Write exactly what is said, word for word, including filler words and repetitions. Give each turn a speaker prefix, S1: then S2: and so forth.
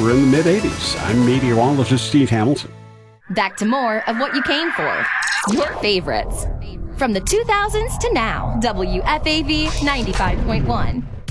S1: were in the mid eighties. I'm meteorologist Steve Hamilton.
S2: Back to more of what you came for. Your favorites. From the two thousands to now, W F A V ninety-five point one.